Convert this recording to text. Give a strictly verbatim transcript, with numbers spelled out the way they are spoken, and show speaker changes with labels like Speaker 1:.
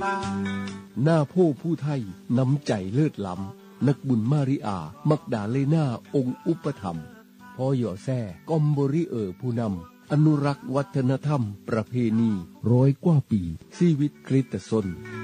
Speaker 1: หน้าโพผู้ไทยน้ำใจเลิศล้ำนักบุญมาริอามักดาเลนาองค์อุปถัมภ์พ่อหย่อแซ่กอมบริเออผู้นำอนุรักษ์วัฒนธรรมประเพณีร้อยกว่าปีชีวิตคริสตชน